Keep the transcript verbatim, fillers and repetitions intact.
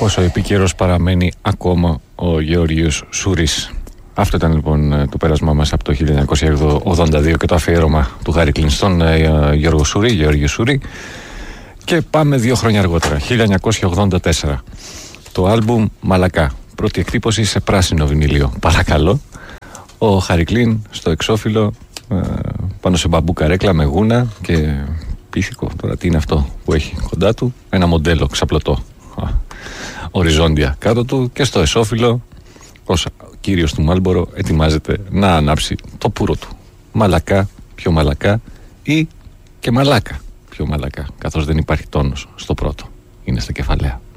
Όσο επίκαιρος παραμένει ακόμα ο Γεώργιος Σούρης. Αυτό ήταν λοιπόν το πέρασμά μας από το χίλια εννιακόσια ογδόντα δύο και το αφιέρωμα του Χάρη Κλίν στον ε, Γιώργο Σούρη, Γεώργιο Σούρη. Και πάμε δύο χρόνια αργότερα, χίλια εννιακόσια ογδόντα τέσσερα. Το άλμπουμ Μαλακά, πρώτη εκτύπωση σε πράσινο βινίλιο. Παρακαλώ. Ο Χάρη Κλίν στο εξώφυλλο, ε, πάνω σε μπαμπού καρέκλα με γούνα και πίθηκο. Τώρα τι είναι αυτό που έχει κοντά του? Ένα μοντέλο ξαπλωτό, α, οριζόντια κάτω του, και στο εσώφυλλο ως κύριος του Μάλμπορο ετοιμάζεται να ανάψει το πουρο του. Μαλακά, πιο μαλακά, ή και μαλάκα, πιο μαλακά, καθώς δεν υπάρχει τόνος στο πρώτο. Είναι στα κεφαλαία.